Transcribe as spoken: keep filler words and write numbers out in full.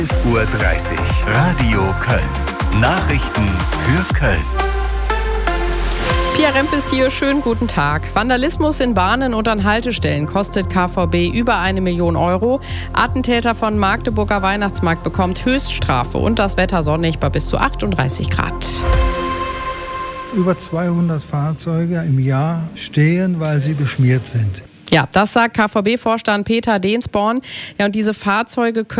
elf Uhr dreißig. Radio Köln. Nachrichten für Köln. Pia Remp ist hier. Schönen guten Tag. Vandalismus in Bahnen und an Haltestellen kostet K V B über eine Million Euro. Attentäter von Magdeburger Weihnachtsmarkt bekommt Höchststrafe und das Wetter sonnig bei bis zu achtunddreißig Grad. Über zweihundert Fahrzeuge im Jahr stehen, weil sie beschmiert sind. Ja, das sagt K V B-Vorstand Peter Dehnsborn. Ja, und diese Fahrzeuge können